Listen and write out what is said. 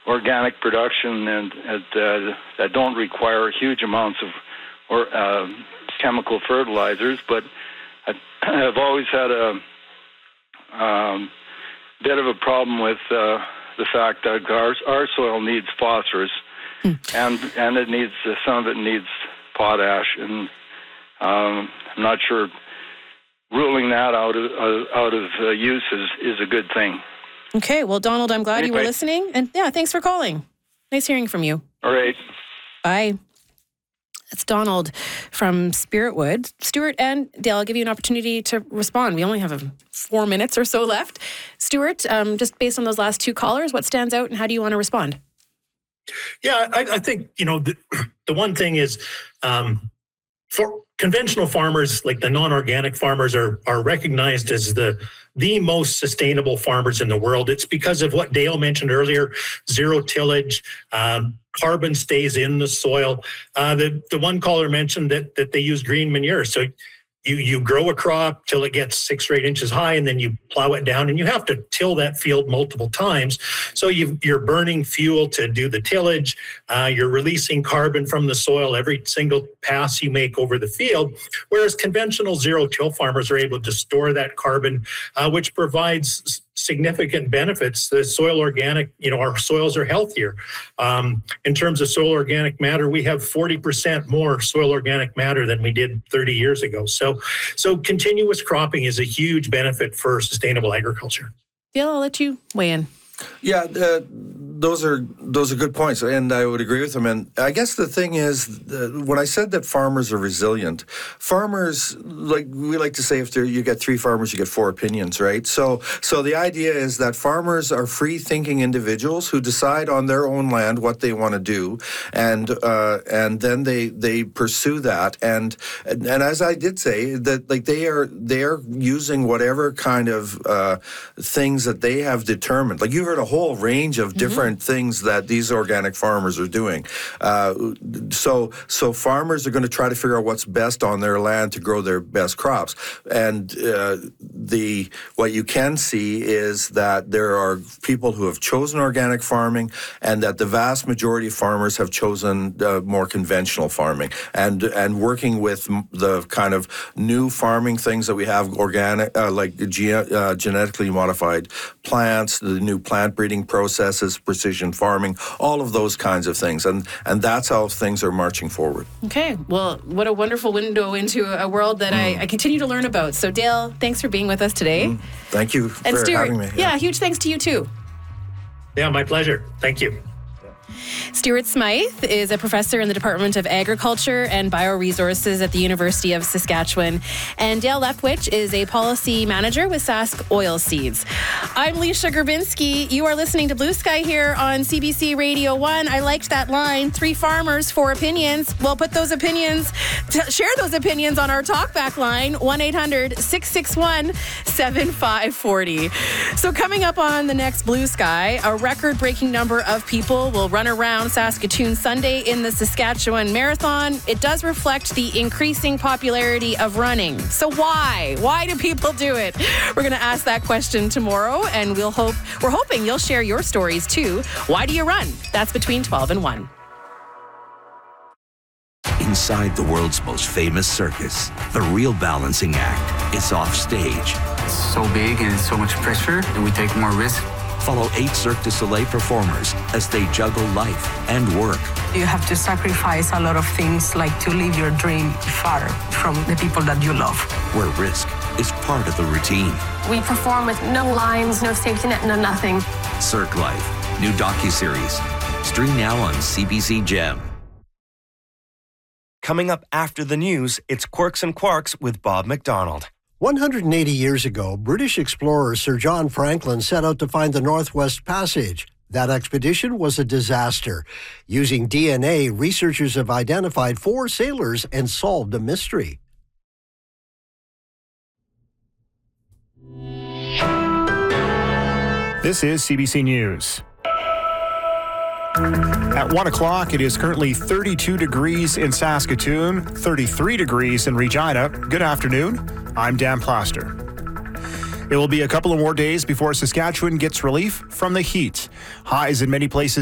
organic production and that don't require huge amounts of chemical fertilizers. But I've always had a bit of a problem with the fact that our soil needs phosphorus, and it needs some of it needs potash, and I'm not sure ruling that out of use is a good thing. Okay, well, Donald, I'm glad you were listening, and yeah, thanks for calling. Nice hearing from you. All right. Bye. It's Donald from Spiritwood. Stuart and Dale, I'll give you an opportunity to respond. We only have 4 minutes or so left. Stuart, just based on those last two callers, what stands out and how do you want to respond? Yeah, I think, the one thing is for conventional farmers, like the non-organic farmers are recognized as the most sustainable farmers in the world. It's because of what Dale mentioned earlier, zero tillage, carbon stays in the soil. The one caller mentioned that they use green manure. So you grow a crop till it gets 6 or 8 inches high, and then you plow it down, and you have to till that field multiple times. So you're burning fuel to do the tillage. You're releasing carbon from the soil every single pass you make over the field, whereas conventional zero-till farmers are able to store that carbon, which provides significant benefits. The soil organic, our soils are healthier. In terms of soil organic matter, we have 40% more soil organic matter than we did 30 years ago. So continuous cropping is a huge benefit for sustainable agriculture. Dale, I'll let you weigh in. Yeah, those are good points, and I would agree with them. And I guess the thing is, when I said that farmers are resilient, farmers, like we like to say, if you get 3 farmers, you get 4 opinions, right? So the idea is that farmers are free-thinking individuals who decide on their own land what they want to do, and then they pursue that. And as I did say, that like they are using whatever kind of things that they have determined. Like you heard a whole range of different things that these organic farmers are doing. So farmers are going to try to figure out what's best on their land to grow their best crops. And what you can see is that there are people who have chosen organic farming, and that the vast majority of farmers have chosen more conventional farming. And working with the kind of new farming things that we have, organic, like genetically modified plants, the new plant breeding processes, precision farming, all of those kinds of things. And that's how things are marching forward. Okay. Well, what a wonderful window into a world that I continue to learn about. So, Dale, thanks for being with us today. Thank you for having me. Yeah, huge thanks to you, too. Yeah, my pleasure. Thank you. Stuart Smythe is a professor in the Department of Agriculture and Bioresources at the University of Saskatchewan. And Dale Leftwich is a policy manager with Sask Oilseeds. I'm Leisha Grabinski. You are listening to Blue Sky here on CBC Radio 1. I liked that line, 3 farmers, 4 opinions. Well, put those opinions, share those opinions on our talkback line, 1-800-661-7540. So coming up on the next Blue Sky, a record-breaking number of people will run around Saskatoon Sunday in the Saskatchewan Marathon. It does reflect the increasing popularity of running. So why? Why do people do it? We're going to ask that question tomorrow, and we're hoping you'll share your stories too. Why do you run? That's between 12 and 1. Inside the world's most famous circus, the real balancing act is off stage. It's so big and it's so much pressure that we take more risk. Follow 8 Cirque du Soleil performers as they juggle life and work. You have to sacrifice a lot of things, like to live your dream far from the people that you love. Where risk is part of the routine. We perform with no lines, no safety net, no nothing. Cirque Life, new docuseries. Stream now on CBC Gem. Coming up after the news, it's Quirks and Quarks with Bob McDonald. 180 years ago, British explorer Sir John Franklin set out to find the Northwest Passage. That expedition was a disaster. Using DNA, researchers have identified 4 sailors and solved a mystery. This is CBC News. At 1 o'clock, it is currently 32 degrees in Saskatoon, 33 degrees in Regina. Good afternoon. I'm Dan Plaster. It will be a couple of more days before Saskatchewan gets relief from the heat. Highs in many places